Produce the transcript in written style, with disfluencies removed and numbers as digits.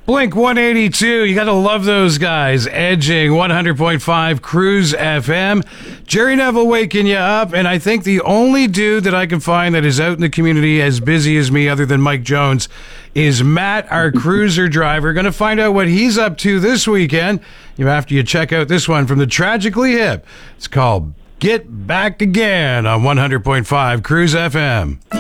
Blink 182, you got to love those guys. Edging 100.5 Cruise FM. Jerry Neville waking you up, and I think the only dude that I can find that is out in the community as busy as me, other than Mike Jones, is Matt, our cruiser driver. Going to find out what he's up to this weekend after you check out this one from the Tragically Hip. It's called Get Back Again on 100.5 Cruise FM.